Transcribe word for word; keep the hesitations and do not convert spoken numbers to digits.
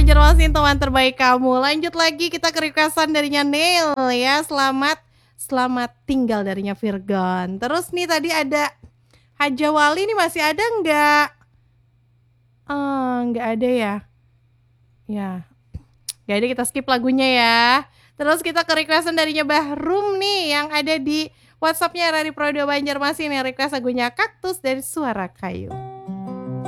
Banjarmasin, teman terbaik kamu. Lanjut lagi kita ke request-an darinya Neil ya. Selamat selamat tinggal darinya Virgon. Terus nih tadi ada Haja Wali nih, masih ada nggak? Eh, nggak ada ya? Ya. Nggak ada, kita skip lagunya ya. Terus kita ke request-an darinya Bahrum nih yang ada di WhatsApp-nya dari Prodo Banjarmasin yang request lagunya Kaktus dari Suara Kayu.